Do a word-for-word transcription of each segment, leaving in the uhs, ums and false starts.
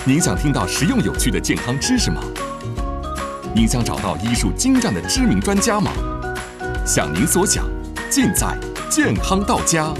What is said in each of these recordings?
您想听到实用有趣的健康知识吗？您想找到医术精湛的知名专家吗？想您所想，尽在健康到家。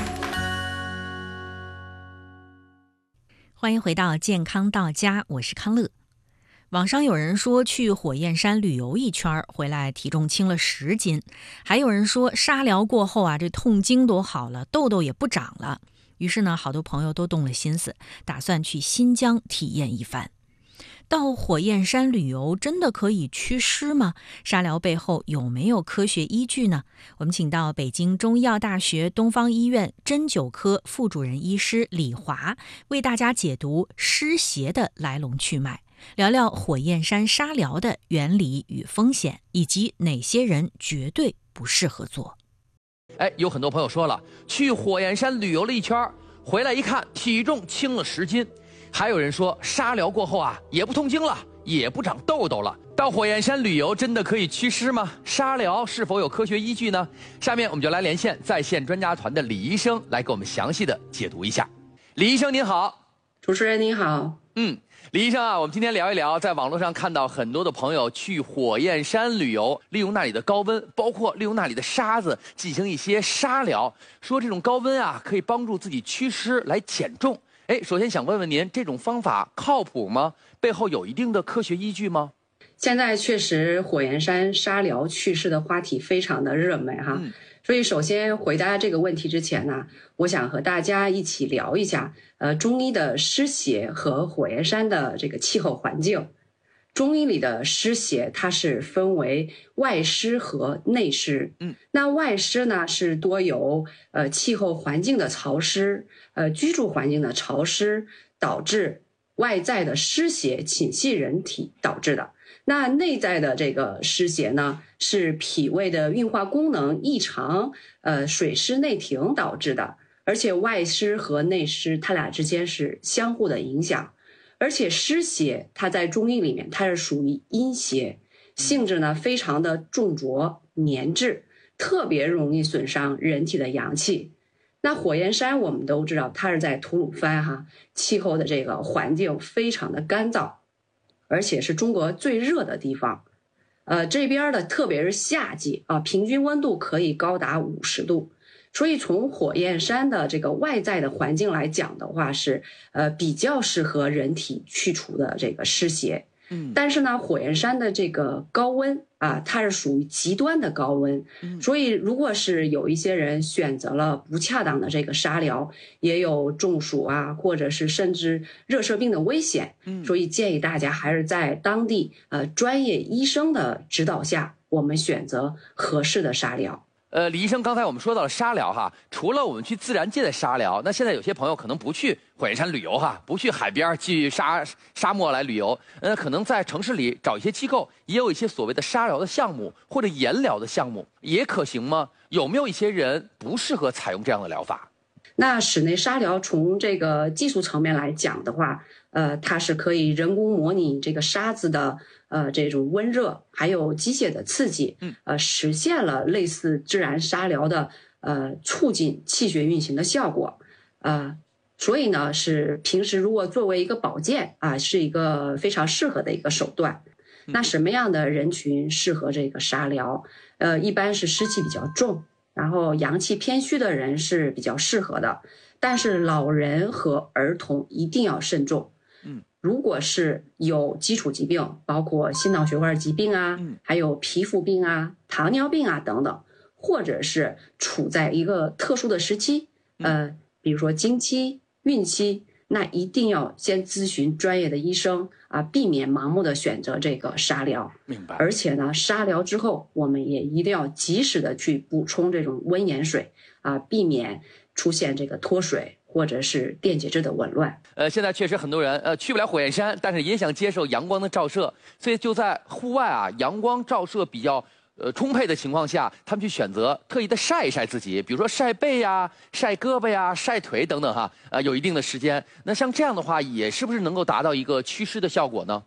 欢迎回到健康到家，我是康乐。网上有人说去火焰山旅游一圈回来体重轻了十斤，还有人说沙疗过后啊，这痛经都好了，痘痘也不长了。于是呢，好多朋友都动了心思，打算去新疆体验一番。到火焰山旅游真的可以祛湿吗？沙疗背后有没有科学依据呢？我们请到北京中医药大学东方医院针灸科副主任医师李华，为大家解读湿邪的来龙去脉，聊聊火焰山沙疗的原理与风险，以及哪些人绝对不适合做。 哎，有很多朋友说了，去火焰山旅游了一圈，回来一看体重轻了十斤。还有人说沙疗过后啊，也不痛经了，也不长痘痘了。到火焰山旅游真的可以祛湿吗？沙疗是否有科学依据呢？下面我们就来连线在线专家团的李医生，来给我们详细的解读一下。李医生您好。 主持人您好。 嗯，李医生啊，我们今天聊一聊，在网络上看到很多的朋友去火焰山旅游，利用那里的高温，包括利用那里的沙子进行一些沙疗，说这种高温啊可以帮助自己祛湿来减重。哎，首先想问问您，这种方法靠谱吗？背后有一定的科学依据吗？ 现在确实火焰山沙疗祛湿的话题非常的热门哈。嗯，所以首先回答这个问题之前呢，我想和大家一起聊一下呃中医的湿邪和火焰山的这个气候环境。中医里的湿邪它是分为外湿和内湿。嗯，那外湿呢是多由呃气候环境的潮湿，呃居住环境的潮湿导致外在的湿邪侵袭人体导致的。那内在的这个湿邪呢，是脾胃的运化功能异常，呃水湿内停导致的。而且外湿和内湿它俩之间是相互的影响。而且湿邪它在中医里面它是属于阴邪，性质呢非常的重浊粘滞，特别容易损伤人体的阳气。那火焰山我们都知道它是在吐鲁番哈，气候的这个环境非常的干燥，而且是中国最热的地方。呃，这边的特别是夏季啊，平均温度可以高达五十度。所以从火焰山的这个外在的环境来讲的话，是呃比较适合人体去除的这个湿邪。嗯，但是呢，火焰山的这个高温啊，它是属于极端的高温。嗯，所以如果是有一些人选择了不恰当的这个沙疗，也有中暑啊，或者是甚至热射病的危险。嗯，所以建议大家还是在当地呃专业医生的指导下，我们选择合适的沙疗。 呃，李医生，刚才我们说到了沙疗哈，除了我们去自然界的沙疗，那现在有些朋友可能不去火焰山旅游哈，不去海边去沙沙漠来旅游，呃，可能在城市里找一些机构，也有一些所谓的沙疗的项目或者盐疗的项目，也可行吗？有没有一些人不适合采用这样的疗法？ 那室内沙疗从这个技术层面来讲的话，呃，它是可以人工模拟这个沙子的呃这种温热，还有机械的刺激，嗯，呃，实现了类似自然沙疗的呃促进气血运行的效果，呃，所以呢是平时如果作为一个保健啊，是一个非常适合的一个手段。那什么样的人群适合这个沙疗？呃，一般是湿气比较重，然后阳气偏虚的人是比较适合的，但是老人和儿童一定要慎重。嗯，如果是有基础疾病，包括心脑血管疾病啊，还有皮肤病啊、糖尿病啊等等，或者是处在一个特殊的时期，呃，比如说经期、孕期，那一定要先咨询专业的医生啊，避免盲目的选择这个沙疗。 明白。而且呢，沙疗之后，我们也一定要及时的去补充这种温盐水啊，避免出现这个脱水或者是电解质的紊乱。 呃，现在确实很多人呃去不了火焰山，但是也想接受阳光的照射，所以就在户外啊，阳光照射比较呃充沛的情况下，他们去选择特意的晒一晒自己，比如说晒背呀、晒胳膊呀、晒腿等等哈，呃，有一定的时间。那像这样的话，也是不是能够达到一个祛湿的效果呢？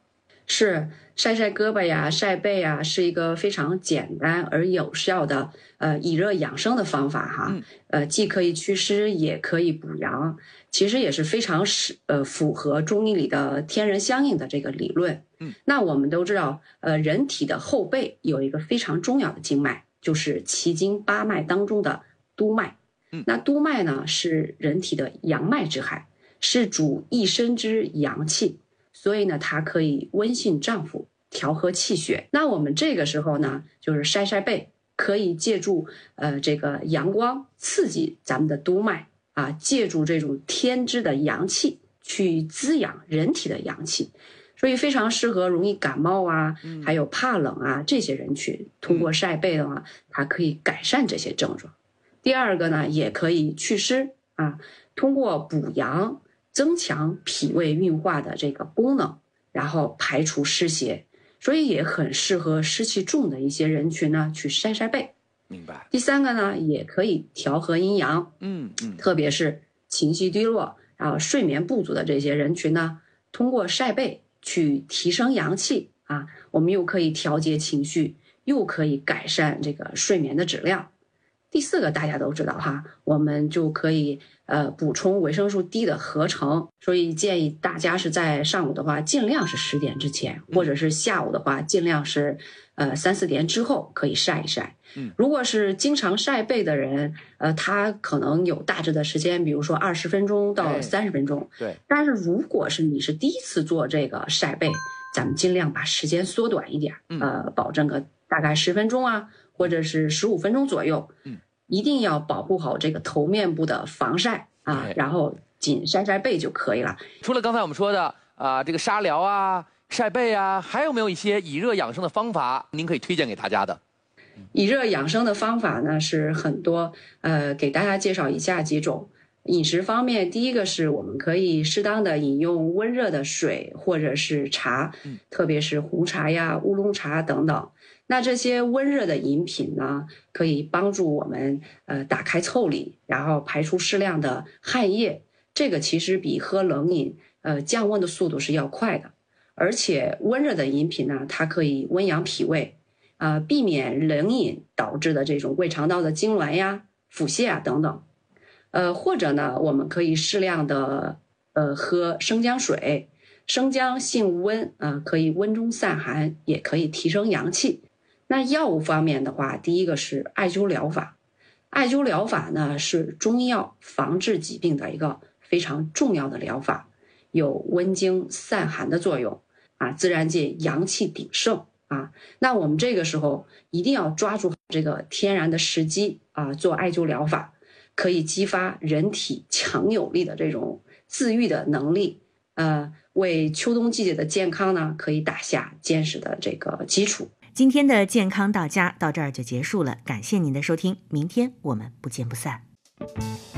是晒晒胳膊呀、晒背呀，是一个非常简单而有效的呃以热养生的方法哈。呃，既可以祛湿，也可以补阳，其实也是非常是呃符合中医里的天人相应的这个理论。嗯，那我们都知道，呃，人体的后背有一个非常重要的经脉，就是奇经八脉当中的督脉。嗯，那督脉呢是人体的阳脉之海，是主一身之阳气。所以呢，它可以温性脏腑，调和气血。那我们这个时候呢，就是晒晒背，可以借助呃这个阳光刺激咱们的督脉啊，借助这种天之的阳气去滋养人体的阳气，所以非常适合容易感冒啊，还有怕冷啊这些人群。通过晒背的话，它可以改善这些症状。第二个呢，也可以祛湿啊，通过补阳，增强脾胃运化的这个功能，然后排除湿邪，所以也很适合湿气重的一些人群呢去晒晒背。 明白。 第三个呢，也可以调和阴阳， 嗯嗯， 特别是情绪低落，然后睡眠不足的这些人群呢，通过晒背去提升阳气啊，我们又可以调节情绪，又可以改善这个睡眠的质量。第四个大家都知道哈，我们就可以呃补充维生素 D 的合成，所以建议大家是在上午的话尽量是十点之前，或者是下午的话尽量是呃三四点之后可以晒一晒。嗯，如果是经常晒背的人，呃，他可能有大致的时间，比如说二十分钟到三十分钟。 对。 但是如果是你是第一次做这个晒背，咱们尽量把时间缩短一点，呃，保证个大概十分钟啊，或者是十五分钟左右。嗯。一定要保护好这个头面部的防晒啊，然后仅晒晒背就可以了。 除了刚才我们说的啊、呃，这个沙疗啊、晒背啊，还有没有一些以热养生的方法，您可以推荐给大家的？ 以热养生的方法呢是很多，呃，给大家介绍以下几种。饮食方面，第一个是我们可以适当的饮用温热的水或者是茶，特别是红茶呀、乌龙茶等等。那这些温热的饮品呢，可以帮助我们呃打开腠理，然后排出适量的汗液。这个其实比喝冷饮呃降温的速度是要快的。而且温热的饮品呢，它可以温养脾胃，啊、呃，避免冷饮导致的这种胃肠道的痉挛呀、腹泻啊等等。呃，或者呢，我们可以适量的呃喝生姜水，生姜性温啊、呃，可以温中散寒，也可以提升阳气。那药物方面的话，第一个是艾灸疗法，艾灸疗法呢是中医药防治疾病的一个非常重要的疗法，有温经散寒的作用啊，自然界阳气鼎盛啊。那我们这个时候一定要抓住这个天然的时机啊，做艾灸疗法。可以激发人体强有力的这种自愈的能力，呃，为秋冬季节的健康呢，可以打下坚实的这个基础。 今天的健康到家到这儿就结束了，感谢您的收听，明天我们不见不散。